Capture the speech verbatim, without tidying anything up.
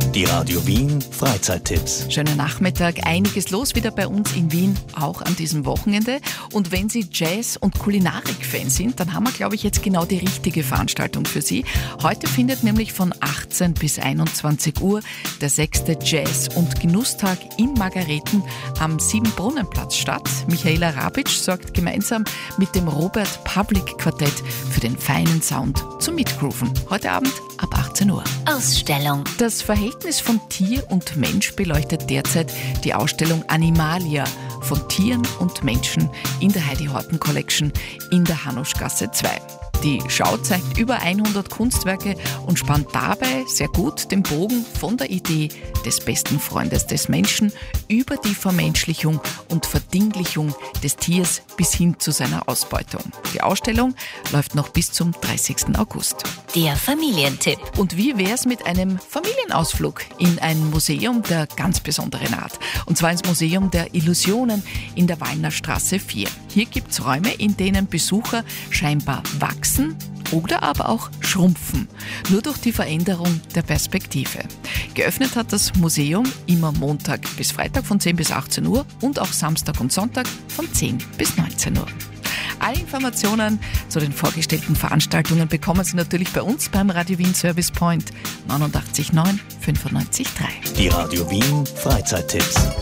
Die Radio Wien Freizeittipps. Schönen Nachmittag, einiges los wieder bei uns in Wien, auch an diesem Wochenende. Und wenn Sie Jazz- und Kulinarik-Fan sind, dann haben wir, glaube ich, jetzt genau die richtige Veranstaltung für Sie. Heute findet nämlich von achtzehn bis einundzwanzig Uhr der sechste Jazz- und Genusstag in Margareten am Siebenbrunnenplatz statt. Michaela Rabitsch sorgt gemeinsam mit dem Robert Public Quartett für den feinen Sound zum Mitgrooven. Heute Abend ab achtzehn Uhr. Ausstellung. Das Verhältnis von Tier und Mensch beleuchtet derzeit die Ausstellung Animalia von Tieren und Menschen in der Heidi Horten Collection in der Hanuschgasse zwei. Die Schau zeigt über hundert Kunstwerke und spannt dabei sehr gut den Bogen von der Idee des besten Freundes des Menschen über die Vermenschlichung und Verdinglichung des Tiers bis hin zu seiner Ausbeutung. Die Ausstellung läuft noch bis zum dreißigsten August. Der Familientipp. Und wie wär's mit einem Familienausflug in ein Museum der ganz besonderen Art? Und zwar ins Museum der Illusionen in der Wallner Straße vier. Hier gibt's Räume, in denen Besucher scheinbar wachsen oder aber auch schrumpfen, nur durch die Veränderung der Perspektive. Geöffnet hat das Museum immer Montag bis Freitag von zehn bis achtzehn Uhr und auch Samstag und Sonntag von zehn bis neunzehn Uhr. Alle Informationen zu den vorgestellten Veranstaltungen bekommen Sie natürlich bei uns beim Radio Wien Service Point neunundachtzig neun fünfundneunzig drei. Die Radio Wien Freizeittipps.